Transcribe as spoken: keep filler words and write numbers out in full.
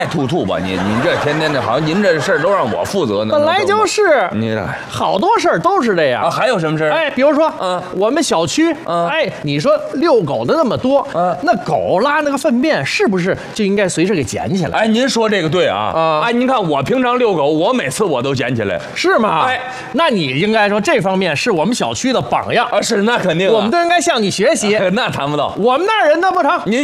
吐吐吧，你你这天天的，好像您这事儿都让我负责呢。 本来就是， 你这好多事儿都是这样啊，还有什么事儿？ 哎，比如说， 嗯， 我们小区， 嗯， 哎，你说遛狗的那么多， 嗯， 那狗拉那个粪便是不是就应该随时给捡起来？ 哎，您说这个对啊， 啊， 哎，您看我平常遛狗，我每次我都捡起来， 是吗？ 哎， 那你应该说这方面是我们小区的榜样啊，是那肯定， 我们都应该向你学习。 那谈不到， 我们那儿人那不成。 您。